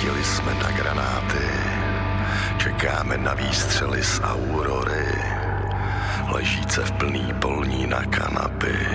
Zaplatili jsme na granáty, čekáme na výstřely z Aurory, ležíce v plný polní na kanapy.